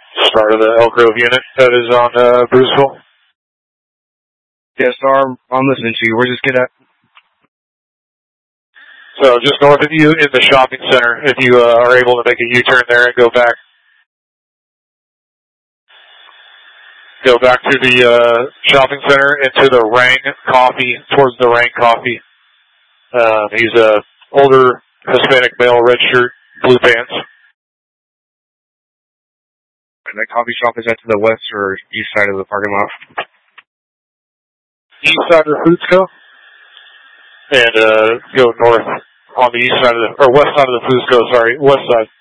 Start of the Elk Grove unit that is on Bruceville. Yes, sir, I'm listening to you. Where's this kid at? So just north of you in the shopping center, if you are able to make a U-turn there and go back. Go back to the shopping center into the Rang Coffee, towards the Rang Coffee. He's a older Hispanic male, red shirt, blue pants. And that coffee shop, is that to the west or east side of the parking lot? East side of the Foodsco. And go north on the east side of the, or west side of the Foodsco, sorry, west side.